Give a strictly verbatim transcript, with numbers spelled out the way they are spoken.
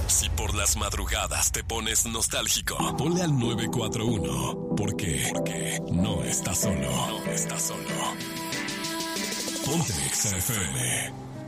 Si por las madrugadas te pones nostálgico, ponle al nueve cuatro uno. Porque, porque no estás solo. No estás solo. Ponte Exa F M.